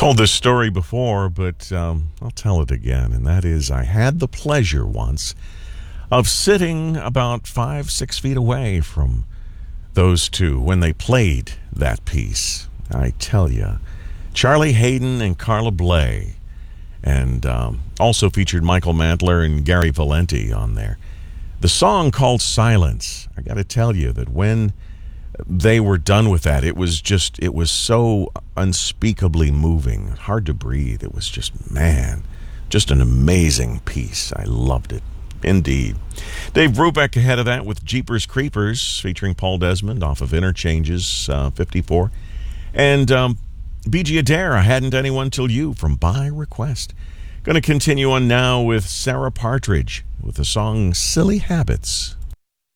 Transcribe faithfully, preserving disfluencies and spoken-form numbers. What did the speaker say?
Told this story before, but um, I'll tell it again, and that is I had the pleasure once of sitting about five, six feet away from those two when they played that piece. I tell you, Charlie Haden and Carla Bley, and um, also featured Michael Mantler and Gary Valenti on there. The song called Silence, I got to tell you that when they were done with that, it was just, it was so unspeakably moving, hard to breathe. It was just, man, just an amazing piece. I loved it. Indeed. Dave Brubeck ahead of that with Jeepers Creepers, featuring Paul Desmond off of Interchanges uh, fifty-four. And um, B G Adair, I Hadn't Anyone Till You from By Request. Going to continue on now with Sarah Partridge with the song Silly Habits.